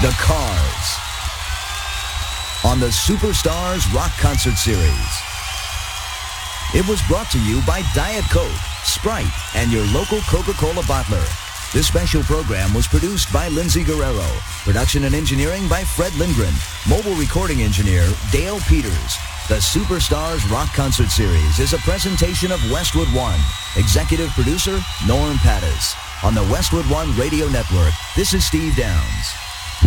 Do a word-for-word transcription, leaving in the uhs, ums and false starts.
The Cars on the Superstars Rock Concert Series. It was brought to you by Diet Coke, Sprite, and your local Coca-Cola bottler. This special program was produced by Lindsay Guerrero. Production and engineering by Fred Lindgren. Mobile recording engineer Dale Peters. The Superstars Rock Concert Series is a presentation of Westwood One. Executive producer Norm Pattis. On the Westwood One Radio Network, this is Steve Downs.